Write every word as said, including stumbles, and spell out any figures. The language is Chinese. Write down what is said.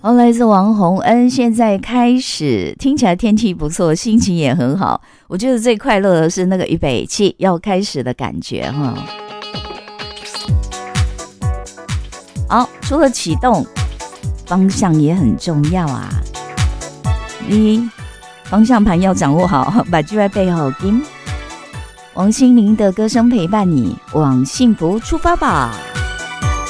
好，来自王洪恩，现在开始听起来天气不错，心情也很好。我觉得最快乐的是那个预备起要开始的感觉哈。好，除了启动，方向也很重要啊。你方向盘要掌握好，把就在背后跟王心凌的歌声陪伴你，往幸福出发吧。